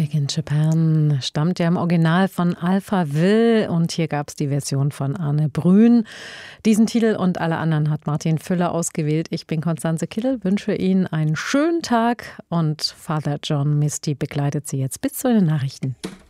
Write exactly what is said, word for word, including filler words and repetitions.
Big in Japan stammt ja im Original von Alphaville und hier gab es die Version von Arne Brün. Diesen Titel und alle anderen hat Martin Füller ausgewählt. Ich bin Constanze Kittel, wünsche Ihnen einen schönen Tag und Father John Misty begleitet Sie jetzt bis zu den Nachrichten.